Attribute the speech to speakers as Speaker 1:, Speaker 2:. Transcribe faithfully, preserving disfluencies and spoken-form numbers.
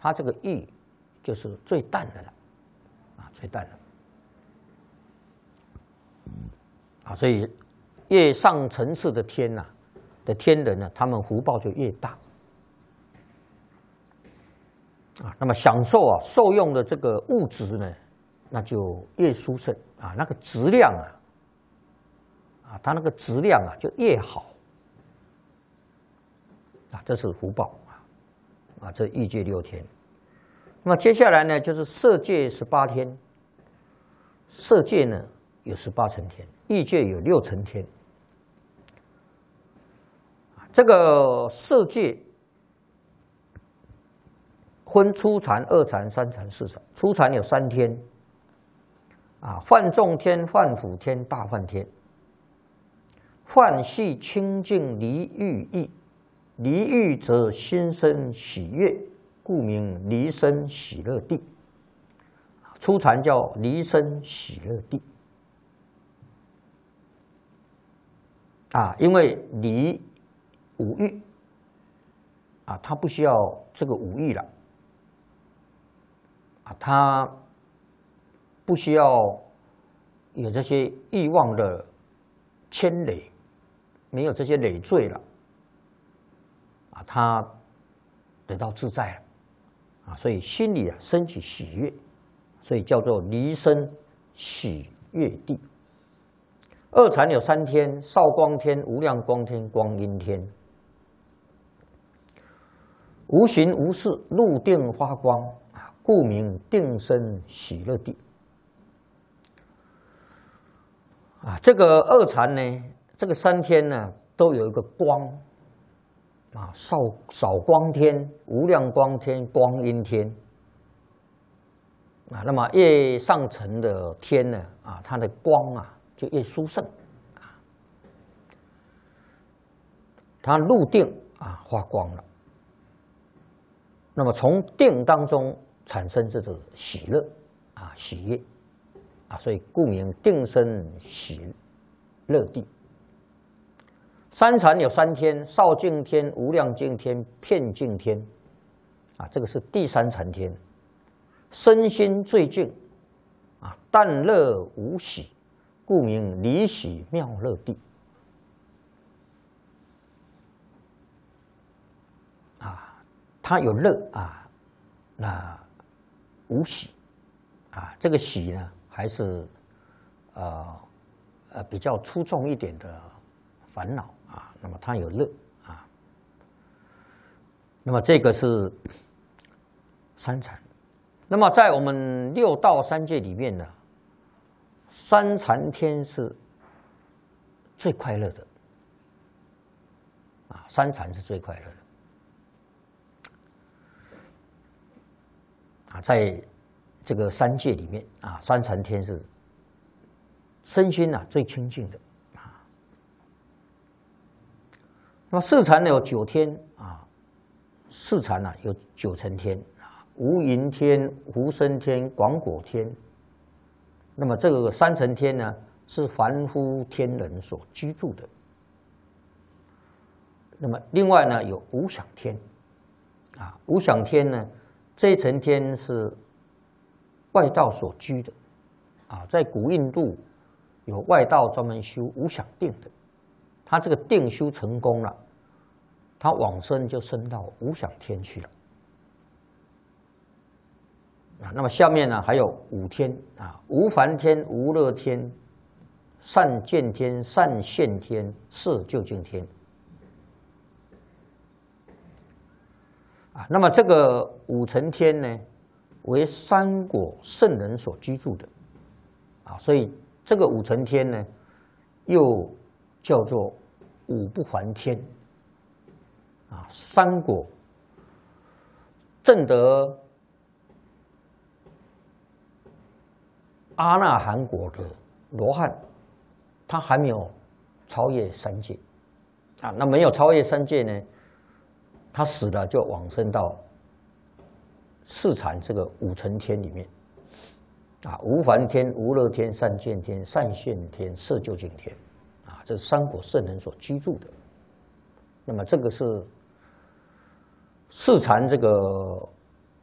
Speaker 1: 它这个欲就是最淡的了，啊，最淡的。啊，所以越上层次的天呐、啊、的天人呢，他们福报就越大。啊，那么享受啊受用的这个物质呢，那就越殊胜啊，那个质量啊，啊，它那个质量啊就越好。啊，这是福报啊，啊，这欲界六天。那么接下来呢，就是色界十八天。色界呢有十八层天，欲界有六层天。这个色界分初禅、二禅、三禅、四禅。初禅有三天，啊，梵众天、梵辅天、大梵天。梵系清净离欲意，离欲则心生喜悦，故名离生喜乐地。初禅叫离生喜乐地，啊，因为离五欲，啊，他不需要这个五欲了。啊，他不需要有这些欲望的牵累，没有这些累赘了，啊，他得到自在了，啊，所以心里啊升起喜悦，所以叫做离生喜悦地。二禅有三天：少光天、无量光天、光阴天。无形无事，入定发光。故名定生喜乐地。啊，这个二禅呢，这个三天呢，都有一个光啊，少少光天、无量光天、光阴天啊。那么越上层的天呢，啊，它的光啊就越殊胜啊，它入定啊发光了。那么从定当中产生这个喜乐啊，喜悦啊，所以故名定生喜乐地。三禅有三天：少净天、无量净天、遍净天啊，这个是第三禅天。身心最净啊，淡乐无喜，故名离喜妙乐地。啊，它有乐啊，那无喜啊，这个喜呢，还是呃呃比较粗重一点的烦恼啊。那么它有乐啊，那么这个是三禅。那么在我们六道三界里面呢，三禅天是最快乐的啊，三禅是最快乐的。啊，在这个三界里面啊，三禅天是身心啊最清净的啊。那么四禅呢有九天啊，四禅呢有九层天啊，无垠天、无生天、广果天。那么这个三层天呢，是凡夫天人所居住的。那么另外呢，有无想天啊，无想天呢。这一层天是外道所居的，啊，在古印度有外道专门修无想定的，他这个定修成功了，他往生就升到无想天去了。啊，那么下面呢还有五天啊，无烦天、无乐天、善见天、善现天、色究竟天。啊，那么这个五层天呢，为三果圣人所居住的，啊，所以这个五层天呢，又叫做五不还天，啊，三果证得阿那含果的罗汉，他还没有超越三界，啊，那没有超越三界呢？他死了就往生到四禅这个五层天里面，啊，无烦天、无乐天、善见天、善现天、色究竟天，啊，这是三果圣人所居住的。那么这个是四禅这个